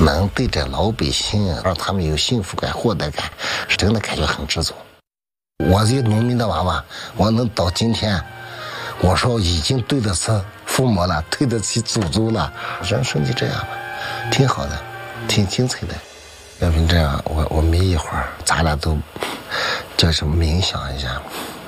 能对着老百姓让他们有幸福感、获得感，是真的感觉很知足。我这个农民的娃娃，我能到今天，我说已经对得起父母了，对得起祖宗了，人生就这样吧，挺好的，挺精彩的。要不这样，我眯一会儿，咱俩都叫什么冥想一下。